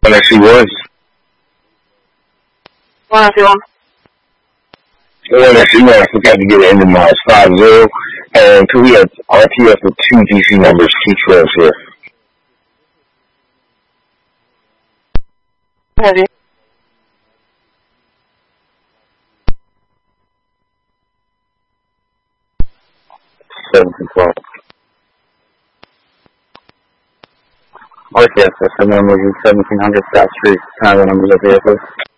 Well, she was. Well, if you want. Well, she was. We got to get it into miles 50. And could we have RTS with 2 DC numbers, 212 here? Heavy. RTS, the numbers is 1700 South Street. Kind of the numbers of vehicles.